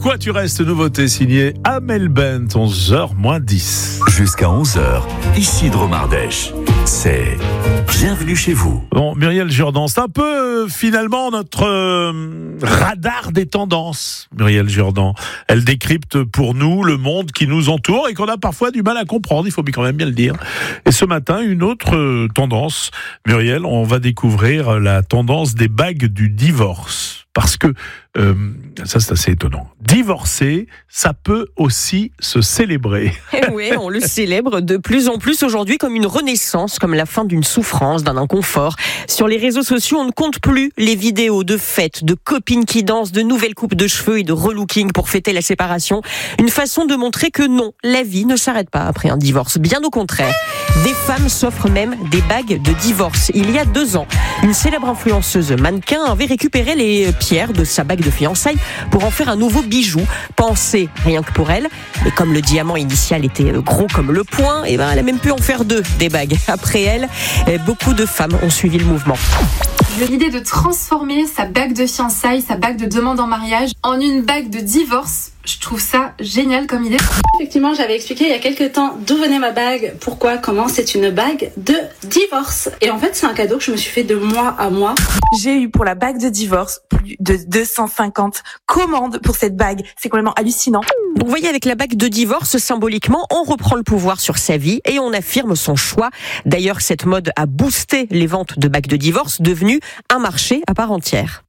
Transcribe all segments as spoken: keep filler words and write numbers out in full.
Pourquoi tu restes nouveauté signée Amel Bent, onze heures moins dix. Jusqu'à onze heures, Isidro Mardèche. C'est Bienvenue chez vous. Bon, Muriel Jourdan, c'est un peu euh, finalement notre euh, radar des tendances. Muriel Jourdan, elle décrypte pour nous le monde qui nous entoure et qu'on a parfois du mal à comprendre, il faut quand même bien le dire. Et ce matin, une autre euh, tendance. Muriel, on va découvrir la tendance des bagues du divorce. Parce que, euh, ça c'est assez étonnant, divorcer, ça peut aussi se célébrer. Et oui, on le célèbre de plus en plus aujourd'hui comme une renaissance, comme la fin d'une souffrance, d'un inconfort. Sur les réseaux sociaux, on ne compte plus les vidéos de fêtes, de copines qui dansent, de nouvelles coupes de cheveux et de relooking pour fêter la séparation. Une façon de montrer que non, la vie ne s'arrête pas après un divorce. Bien au contraire. Des femmes s'offrent même des bagues de divorce. Il y a deux ans, une célèbre influenceuse mannequin avait récupéré les pierre de sa bague de fiançailles pour en faire un nouveau bijou, pensé rien que pour elle. Mais comme le diamant initial était gros comme le poing, et ben elle a même pu en faire deux des bagues. Après elle, beaucoup de femmes ont suivi le mouvement. L'idée de transformer sa bague de fiançailles, sa bague de demande en mariage en une bague de divorce, je trouve ça génial comme idée. Effectivement, j'avais expliqué il y a quelques temps d'où venait ma bague, pourquoi, comment. C'est une bague de divorce. Et en fait, c'est un cadeau que je me suis fait de mois à mois. J'ai eu pour la bague de divorce plus de deux cent cinquante commandes pour cette bague. C'est complètement hallucinant. Donc vous voyez, avec la bague de divorce, symboliquement, on reprend le pouvoir sur sa vie et on affirme son choix. D'ailleurs, cette mode a boosté les ventes de bagues de divorce, devenues un marché à part entière.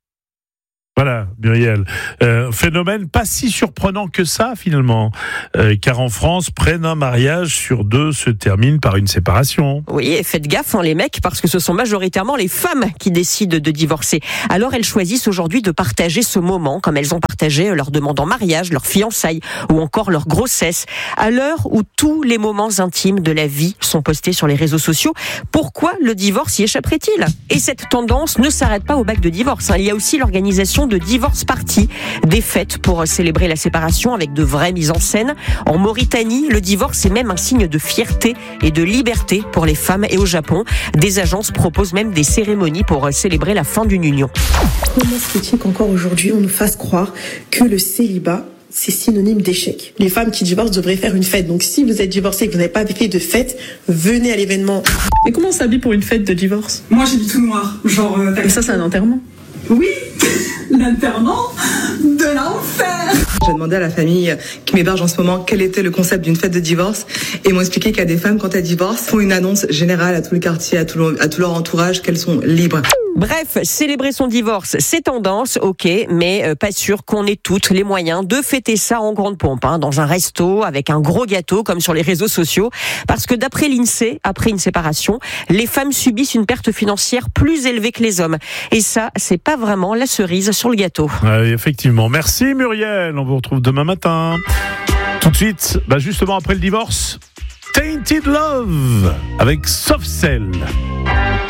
Voilà, Muriel. Euh, phénomène pas si surprenant que ça, finalement. Euh, car en France, près d'un mariage sur deux se termine par une séparation. Oui, et faites gaffe, hein, les mecs, parce que ce sont majoritairement les femmes qui décident de divorcer. Alors elles choisissent aujourd'hui de partager ce moment, comme elles ont partagé leur demande en mariage, leur fiançailles, ou encore leur grossesse. À l'heure où tous les moments intimes de la vie sont postés sur les réseaux sociaux, pourquoi le divorce y échapperait-il ? Et cette tendance ne s'arrête pas aux bagues de divorce, hein. Il y a aussi l'organisation de divorce party, des fêtes pour célébrer la séparation avec de vraies mises en scène. En Mauritanie, le divorce est même un signe de fierté et de liberté pour les femmes. Et au Japon, des agences proposent même des cérémonies pour célébrer la fin d'une union. Comment se fait-il qu'encore aujourd'hui on nous fasse croire que le célibat c'est synonyme d'échec? Les femmes qui divorcent devraient faire une fête. Donc si vous êtes divorcé et que vous n'avez pas fait de fête, venez à l'événement. Mais comment on s'habille pour une fête de divorce? Moi j'ai du tout noir, genre... Euh, Mais ça c'est un enterrement. Oui, l'enterrement de l'enfer. J'ai demandé à la famille qui m'héberge en ce moment quel était le concept d'une fête de divorce et ils m'ont expliqué qu'il y a des femmes, quand elles divorcent, font une annonce générale à tout le quartier, à tout, le, à tout leur entourage qu'elles sont libres. Bref, célébrer son divorce, c'est tendance, ok, mais euh, pas sûr qu'on ait toutes les moyens de fêter ça en grande pompe, hein, dans un resto, avec un gros gâteau, comme sur les réseaux sociaux. Parce que d'après l'INSEE, après une séparation, les femmes subissent une perte financière plus élevée que les hommes. Et ça, c'est pas vraiment la cerise sur le gâteau. Ouais, effectivement. Merci Muriel, on vous retrouve demain matin. Tout de suite, bah justement après le divorce, Tainted Love, avec Soft Cell.